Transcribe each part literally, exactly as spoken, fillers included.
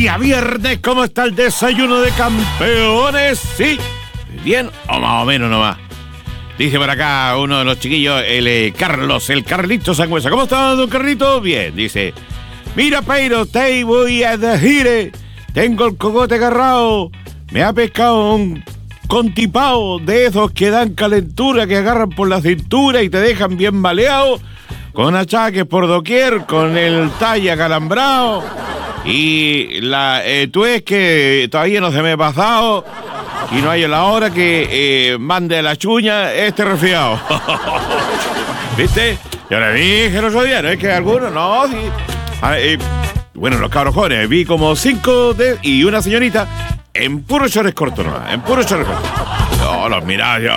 Día viernes, ¿cómo está el desayuno de campeones? ¿Sí? ¿Bien o más o menos nomás? Dice por acá uno de los chiquillos, el eh, Carlos, el Carlito Sangüesa. ¿Cómo está, don Carlito? Bien, dice. Mira, Peiro, te voy a decir, eh, tengo el cocote agarrado, me ha pescado un contipao de esos que dan calentura, que agarran por la cintura y te dejan bien baleado, con achaques por doquier, con el talle acalambrado. Y la eh, tú es que todavía no se me ha pasado y no hay la hora que eh, mande la chuña este resfriado. ¿Viste? Yo le dije el otro día, no es que algunos, no, sí. Ah, eh, bueno, los cabros jóvenes, vi como cinco de, y una señorita en puro chores cortos nomás, en puro chores cortos. No, los mirá yo.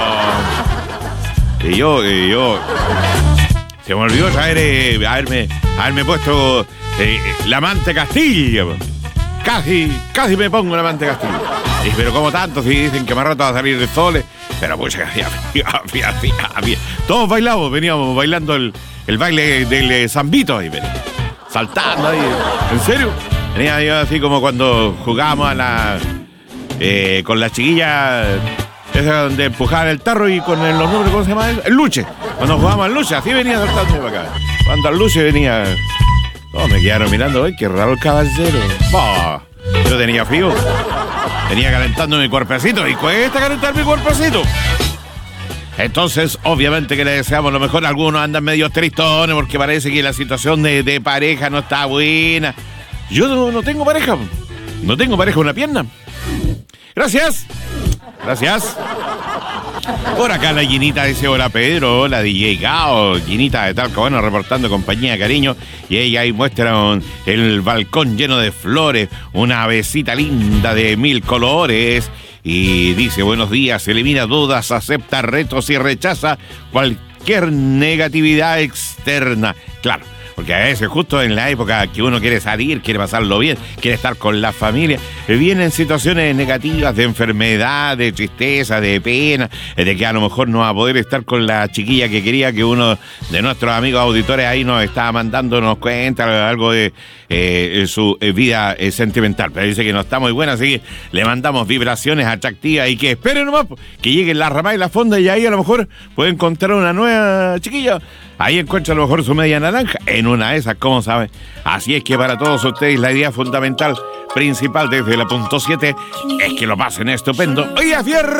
Y yo, y yo. Se me olvidó traer, eh, haberme, haberme puesto eh, la mante Castilla. Casi, casi me pongo la mante Castilla. Y, pero como tanto, si dicen que más rato va a salir el sol. Pero pues, todos bailamos, veníamos bailando el, el baile del eh, zambito ahí, venía, saltando ahí. ¿En serio? Venía yo así como cuando jugábamos a la, eh, con las chiquillas. Esa donde empujaban el tarro y con el, los números, ¿cómo se llama? El luche. Cuando jugábamos al luche, así venía saltando para acá. Cuando al luche venía... Oh, me quedaron mirando, ¡ay, qué raro el caballero! Oh, yo tenía frío. Venía calentando mi cuerpecito y cuesta calentar mi cuerpecito. Entonces, obviamente que le deseamos lo mejor. Algunos andan medio tristones porque parece que la situación de, de pareja no está buena. Yo no, no tengo pareja. No tengo pareja, una pierna. Gracias. Gracias. Por acá la Ginita dice: hola Pedro, hola D J Gao, Ginita de Talca, bueno, reportando compañía, cariño. Y ella ahí muestra un, el balcón lleno de flores, una besita linda de mil colores. Y dice: buenos días, elimina dudas, acepta retos y rechaza cualquier negatividad externa. Claro, porque a veces justo en la época que uno quiere salir, quiere pasarlo bien, quiere estar con la familia, vienen situaciones negativas de enfermedad, de tristeza, de pena, de que a lo mejor no va a poder estar con la chiquilla que quería, que uno de nuestros amigos auditores ahí nos estaba mandando, nos cuenta algo de eh, su eh, vida eh, sentimental. Pero dice que no está muy buena, así que le mandamos vibraciones atractivas y que esperen nomás que lleguen la ramada y la fonda y ahí a lo mejor puede encontrar una nueva chiquilla. Ahí encuentra a lo mejor su media naranja, en una de esas, ¿cómo sabe? Así es que para todos ustedes la idea fundamental, principal desde la punto siete, es que lo pasen estupendo. ¡Oye, fierro!